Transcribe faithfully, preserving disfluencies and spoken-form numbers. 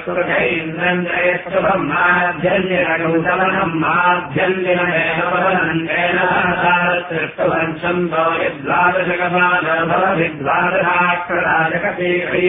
सुरैन्द्रन्द्रयस्तुभम् माध्यन्दिनकौतलनम् माध्यन्दिनमेवन्तुभम् छन्दो यद्वादशकपालभवभिद्वादशाक्षराजकपीठै